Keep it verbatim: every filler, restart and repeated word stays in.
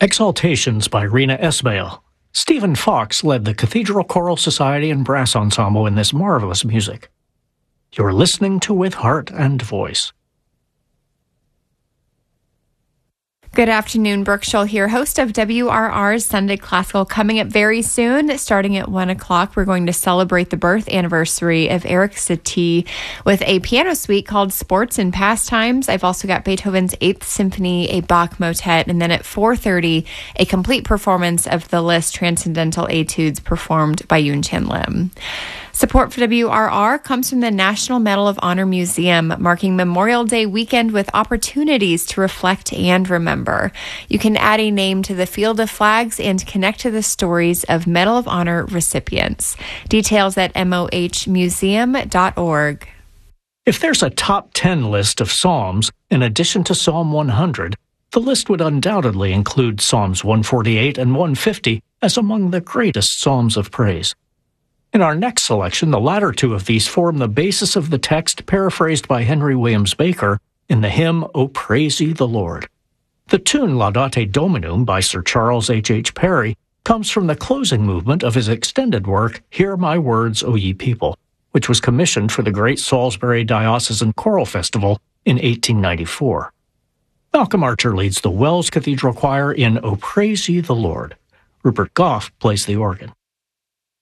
Exaltations by Rena Esmail. Stephen Fox led the Cathedral Choral Society and Brass Ensemble in this marvelous music. You're listening to With Heart and Voice. Good afternoon, Brooke Scholl here, host of W R R's Sunday Classical, coming up very soon. Starting at one o'clock, we're going to celebrate the birth anniversary of Eric Satie with a piano suite called Sports and Pastimes. I've also got Beethoven's Eighth Symphony, a Bach motet, and then at four thirty, a complete performance of the Liszt Transcendental Etudes performed by Yoon Chan Lim. Support for W R R comes from the National Medal of Honor Museum, marking Memorial Day weekend with opportunities to reflect and remember. You can add a name to the field of flags and connect to the stories of Medal of Honor recipients. Details at m o h museum dot org. If there's a top ten list of Psalms, in addition to Psalm one hundred, the list would undoubtedly include Psalms one forty-eight and one fifty as among the greatest psalms of praise. In our next selection, the latter two of these form the basis of the text paraphrased by Henry Williams Baker in the hymn, O Praise Ye the Lord. The tune Laudate Dominum by Sir Charles H H. Parry comes from the closing movement of his extended work, Hear My Words, O Ye People, which was commissioned for the Great Salisbury Diocesan Choral Festival in eighteen ninety-four. Malcolm Archer leads the Wells Cathedral Choir in O Praise Ye the Lord. Rupert Goff plays the organ.